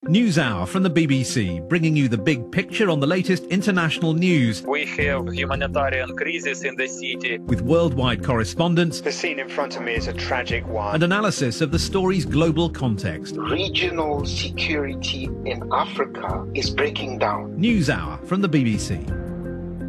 NewsHour from the BBC, bringing you the big picture on the latest international news. We have humanitarian crisis in the city. With worldwide correspondents. The scene in front of me is a tragic one. And analysis of the story's global context. Regional security in Africa is breaking down. NewsHour from the BBC.